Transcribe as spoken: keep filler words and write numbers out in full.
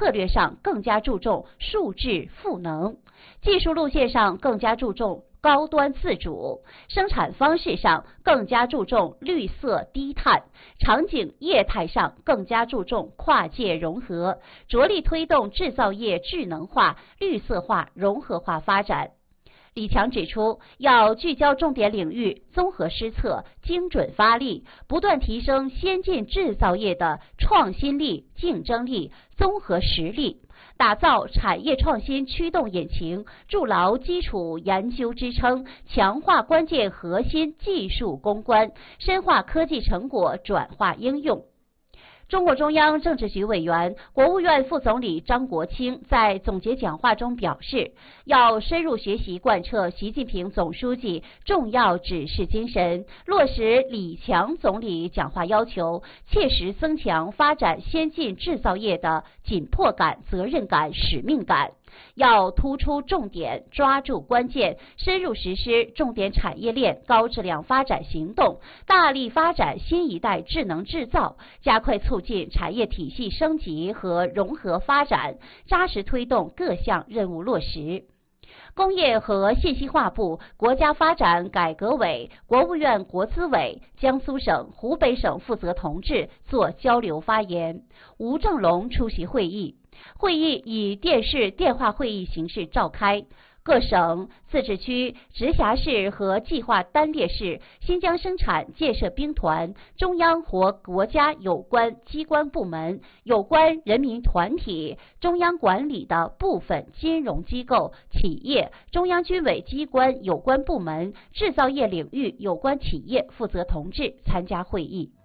策略上更加注重数质赋能，技术路线上更加注重高端自主，生产方式上更加注重绿色低碳，场景业态上更加注重跨界融合，着力推动制造业智能化、绿色化、融合化发展。李强指出，要聚焦重点领域，综合施策，精准发力，不断提升先进制造业的创新力、竞争力、综合实力，打造产业创新驱动引擎，筑牢基础研究支撑，强化关键核心技术攻关，深化科技成果转化应用。中共中央政治局委员、国务院副总理张国清在总结讲话中表示，要深入学习贯彻习近平总书记重要指示精神，落实李强总理讲话要求，切实增强发展先进制造业的紧迫感、责任感、使命感。要突出重点，抓住关键，深入实施重点产业链高质量发展行动，大力发展新一代智能制造，加快促进产业体系升级和融合发展，扎实推动各项任务落实。工业和信息化部、国家发展改革委、国务院国资委、江苏省、湖北省负责同志做交流发言，吴正龙出席会议。会议以电视电话会议形式召开，各省、自治区、直辖市和计划单列市新疆生产建设兵团、中央或国家有关机关部门、有关人民团体、中央管理的部分金融机构、企业、中央军委机关有关部门、制造业领域有关企业负责同志参加会议。